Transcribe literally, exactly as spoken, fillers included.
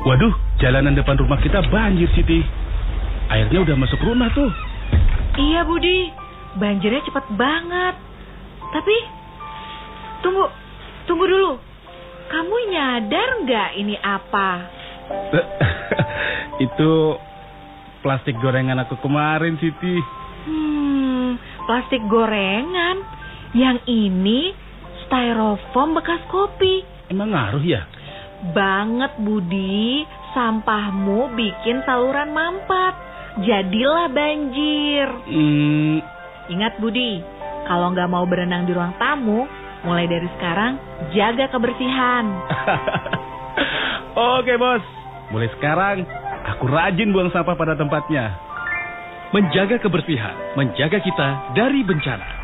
Waduh, jalanan depan rumah kita banjir, Siti. Airnya udah masuk rumah tuh. Iya, Budi. Banjirnya cepat banget. Tapi, tunggu, tunggu dulu. Kamu nyadar nggak ini apa? Itu plastik gorengan aku kemarin, Siti. Hmm, plastik gorengan. Yang ini styrofoam bekas kopi. Emang ngaruh ya? Banget, Budi. Sampahmu bikin saluran mampet. Jadilah banjir. Hmm. Ingat, Budi, kalau nggak mau berenang di ruang tamu, mulai dari sekarang jaga kebersihan. Oke, Bos. Mulai sekarang aku rajin buang sampah pada tempatnya. Menjaga kebersihan, menjaga kita dari bencana.